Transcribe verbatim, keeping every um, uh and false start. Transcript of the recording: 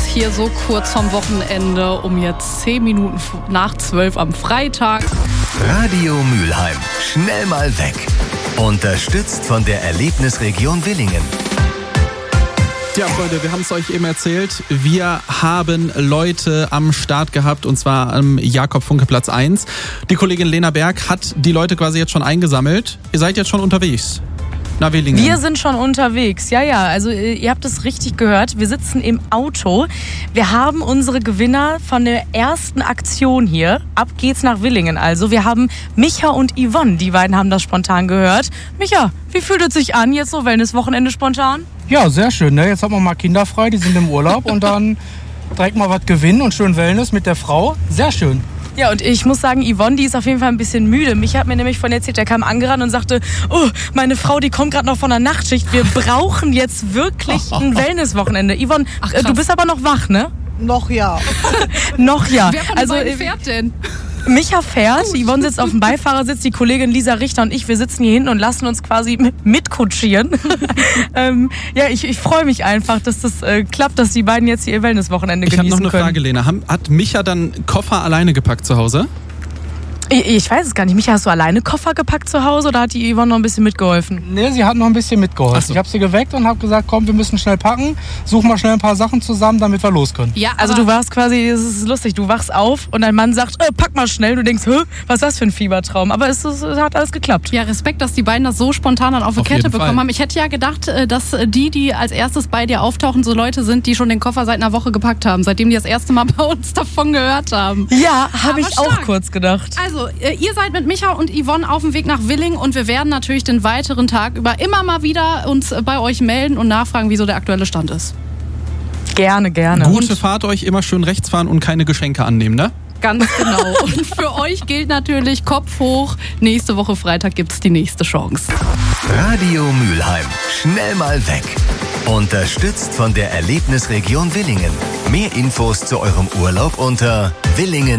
hier so kurz vom Wochenende, um jetzt zehn Minuten nach zwölf am Freitag. Radio Mülheim, schnell mal weg. Unterstützt von der Erlebnisregion Willingen. Tja, Freunde, wir haben es euch eben erzählt. Wir haben Leute am Start gehabt, und zwar am Jakob-Funke-Platz eins. Die Kollegin Lena Berg hat die Leute quasi jetzt schon eingesammelt. Ihr seid jetzt schon unterwegs nach Willingen. Wir sind schon unterwegs, ja, ja. Also ihr habt es richtig gehört. Wir sitzen im Auto. Wir haben unsere Gewinner von der ersten Aktion hier. Ab geht's nach Willingen. Also wir haben Micha und Yvonne. Die beiden haben das spontan gehört. Micha, wie fühlt es sich an, jetzt so Wellnesswochenende spontan? Ja, sehr schön. Ne? Jetzt haben wir mal Kinder frei, die sind im Urlaub und dann direkt mal was gewinnen und schön Wellness mit der Frau. Sehr schön. Ja, und ich muss sagen, Yvonne, die ist auf jeden Fall ein bisschen müde. Mich hat mir nämlich von erzählt, der kam angerannt und sagte, oh, meine Frau, die kommt gerade noch von der Nachtschicht. Wir brauchen jetzt wirklich ein Wellnesswochenende. Yvonne, Ach, du bist aber noch wach, ne? Noch ja. Noch ja. Wer von also, den beiden fährt denn? Micha fährt, Yvonne sitzt auf dem Beifahrersitz, die Kollegin Lisa Richter und ich, wir sitzen hier hinten und lassen uns quasi mitkutschieren. ähm, ja, ich, ich freue mich einfach, dass das äh, klappt, dass die beiden jetzt hier ihr Wellnesswochenende genießen können. Ich habe noch eine Frage, Lena. Hat Micha dann Koffer alleine gepackt zu Hause? Ich, ich weiß es gar nicht. Micha, hast du alleine Koffer gepackt zu Hause oder hat die Yvonne noch ein bisschen mitgeholfen? Nee, sie hat noch ein bisschen mitgeholfen. So. Ich habe sie geweckt und habe gesagt, komm, wir müssen schnell packen. Such mal schnell ein paar Sachen zusammen, damit wir los können. Ja, also du warst quasi, es ist lustig, du wachst auf und dein Mann sagt, äh, pack mal schnell. Du denkst, hä, was ist das für ein Fiebertraum? Aber es, es, es hat alles geklappt. Ja, Respekt, dass die beiden das so spontan dann auf die Kette bekommen Fall. haben. Ich hätte ja gedacht, dass die, die als erstes bei dir auftauchen, so Leute sind, die schon den Koffer seit einer Woche gepackt haben, seitdem die das erste Mal bei uns davon gehört haben. Ja, habe ich stark. auch kurz gedacht. Also, ihr seid mit Micha und Yvonne auf dem Weg nach Willingen und wir werden natürlich den weiteren Tag über immer mal wieder uns bei euch melden und nachfragen, wie so der aktuelle Stand ist. Gerne, gerne. Gute Fahrt euch, immer schön rechts fahren und keine Geschenke annehmen, ne? Ganz genau. Und für euch gilt natürlich Kopf hoch. Nächste Woche Freitag gibt's die nächste Chance. Radio Mülheim, schnell mal weg. Unterstützt von der Erlebnisregion Willingen. Mehr Infos zu eurem Urlaub unter willingen